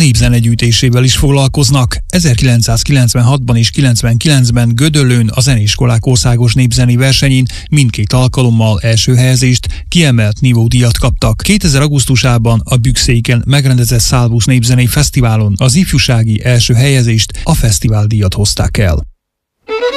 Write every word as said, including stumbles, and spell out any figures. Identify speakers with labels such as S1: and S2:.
S1: népzenegyűjtésével is foglalkoznak. ezerkilencszázkilencvenhatban és kilencvenkilencben Gödöllőn a zeneiskolák országos népzenei versenyén mindkét alkalommal első helyezést, kiemelt nívódíjat kaptak. kétezer augusztusában a Bükszéken megrendezett Szálbusz Népzenei Fesztiválon az ifjúsági első helyezést, a fesztiváldíjat hozták el.